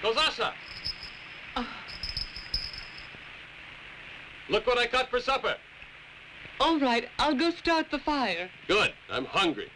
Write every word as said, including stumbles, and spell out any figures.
Kozasa! Oh. Look what I got for supper. All right, I'll go start the fire. Good. I'm hungry.